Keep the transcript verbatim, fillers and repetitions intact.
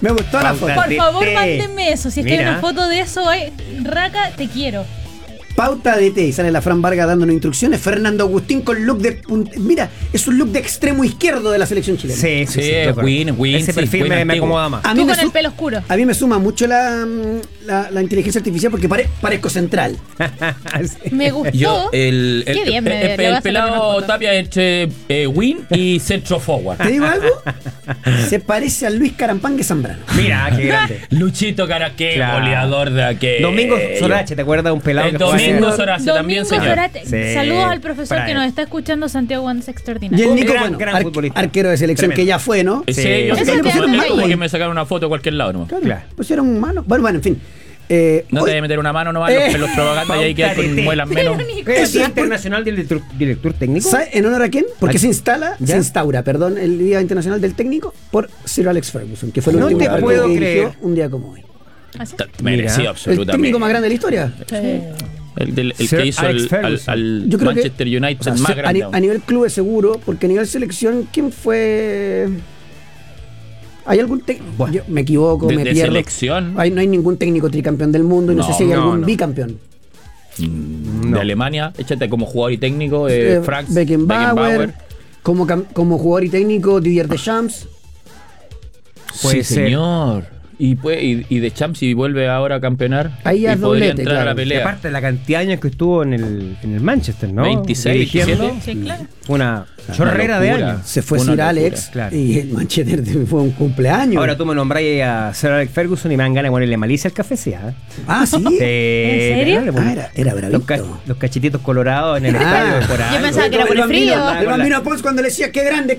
Me gustó la foto. Por favor, T. mándenme eso. Si es que hay Mira. una foto de eso, ay, Raka, te quiero. Pauta de té, y sale la Fran Vargas dándonos instrucciones. Fernando Agustín con look de punt- mira, es un look de extremo izquierdo de la selección chilena. Sí, sí, Sí, sí, de acuerdo. Win, Win, Ese sí, perfil Win me, me antiguo. acomoda más. A Tú mí, me con el su- pelo oscuro. a mí me suma mucho la, la, la inteligencia artificial porque pare- parezco central. Sí. Me gustó. Yo, el, el, Qué bien, el, me- el- le voy a el sacar una pelado foto. Tapia entre eh, Win y Centro Forward. ¿Te digo algo? Se parece a Luis Carampangue Zambrano. Mira, qué grande. Luchito Caraqué, Claro. goleador de aquel. Domingo Sorache, ¿te acuerdas de un pelado El que jugaba Domingo en- Sorace Domingo también, señor. Zorate. Sí, Saludos al profesor para que él. nos está escuchando, Santiago Wanderers Y extraordinario. el Un Nico, gran, bueno, gran ar- futbolista. arquero de selección Tremendo. que ya fue, ¿no? Sí, Sí. yo Ese sé que que anda me, ahí. que me sacaron una foto a cualquier lado nomás. Claro. Pusieron un mano. Bueno, bueno, en fin. Eh, No te hoy- debes meter una mano nomás, Eh. los pelos propaganda y ahí quedas con Pauta de muelas menos. ¿Qué es Eso Día es por- Internacional del director, director técnico? ¿Sabe en honor a quién? Porque ¿A- se instala, ya? se instaura, perdón, el Día Internacional del Técnico por Sir Alex Ferguson, que fue el No último te partido puedo que creer. dirigió un día como hoy. ¿Así? Merecido, Mira. absolutamente. El técnico más grande de la historia. El, del- el Sir que hizo Alex al, al, Ferguson. al Yo creo Manchester que, United o sea, más se- a, grande. ni- a nivel club es seguro, porque a nivel selección, ¿quién fue? ¿Hay algún técnico? Bueno. Yo me equivoco, De- me de pierdo. selección. Hay- no hay ningún técnico tricampeón del mundo y no, No, sé si hay no, algún no. bicampeón. de No. Alemania. Échate como jugador y técnico, eh, Eh, Franz Beckenbauer, Beckenbauer. Como, cam- como jugador y técnico, Didier Deschamps. Puede Sí, ser. señor. Y, puede, y, y de Champs si vuelve ahora a campeonar. Ahí ya y es podría doblete, entrar a la claro. Y pelea. aparte la cantidad de años que estuvo en el, en el Manchester, ¿no? veintiséis, Dirigiendo. veintisiete. Sí, claro. Fue una chorrera de locura. años. Se fue Una Sir locura, Alex claro. y el Manchester fue un cumpleaños. Ahora tú me nombrás a Sir Alex Ferguson y me dan ganas de ponerle malicia al café, sí. ¿ah? Ah, sí. Sí, serio? le pongo- Ah, era, era los, ca- bravito. los cachetitos colorados en el Ah. estadio. Por Yo algo. pensaba que era por el bambino, frío. el bambino Pons cuando le decía qué grande